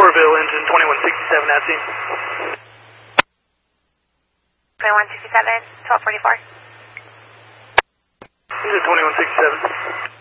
Oroville, engine 2167 at scene. 2167, 1244. Engine 2167.